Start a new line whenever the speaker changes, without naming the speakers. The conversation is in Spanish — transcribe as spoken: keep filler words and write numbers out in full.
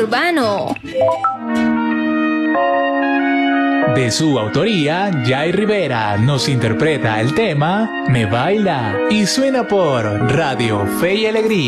urbano.
De su autoría, Jay Rivera nos interpreta el tema Me Baila y suena por Radio Fe y Alegría.